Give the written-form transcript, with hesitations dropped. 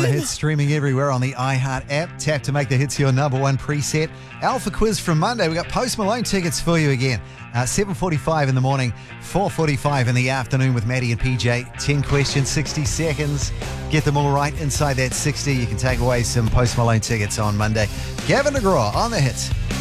the Hits, streaming everywhere on the iHeart app. Tap to make the Hits your number one preset. Alpha quiz from Monday. We got Post Malone tickets for you again. 7:45 in the morning, 4:45 in the afternoon with Maddie and PJ. 10 questions, 60 seconds. Get them all right inside that 60. You can take away some Post Malone tickets on Monday. Gavin DeGraw on the Hits.